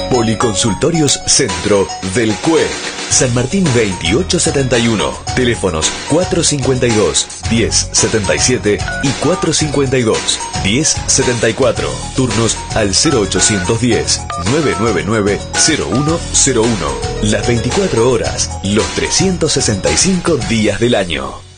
Policonsultorios Centro del CUEC. San Martín 2871. Teléfonos 452-1077 y 452-1074. Turnos al 0810-999-0101. Las 24 horas, los 365 días del año.